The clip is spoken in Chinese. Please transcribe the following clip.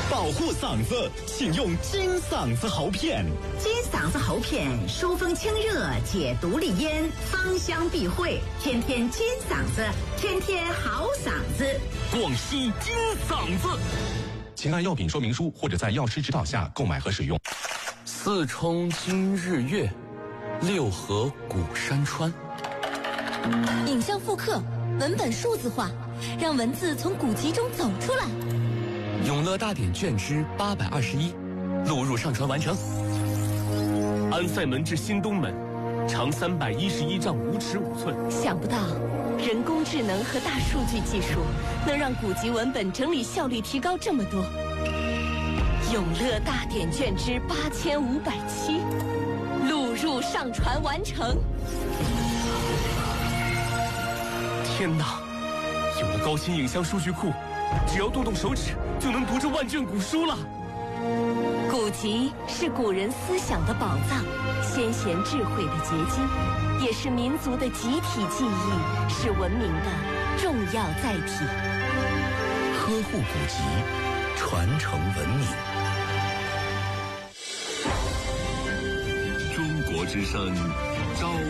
保护嗓子，请用金嗓子喉片。 金嗓子喉片疏风清热，解毒利咽，芳香避秽，天天金嗓子，天天好嗓子。 广西金嗓子。请按药品说明书或者在药师指导下购买和使用。 四冲今日月，六合古山川。 影像复刻，文本数字化，让文字从古籍中走出来。 永乐大典卷之821，录入上传完成。 安塞门至新东门，长311丈5尺5寸。 想不到，人工智能和大数据技术能让古籍文本整理效率提高这么多。永乐大典卷之8507，录入上传完成。 天哪，有了高清影像数据库，只要动动手指就能读这万卷古书了。 古籍是古人思想的宝藏，先贤智慧的结晶，也是民族的集体记忆，是文明的重要载体。 呵护古籍，传承文明。 中国之声，朝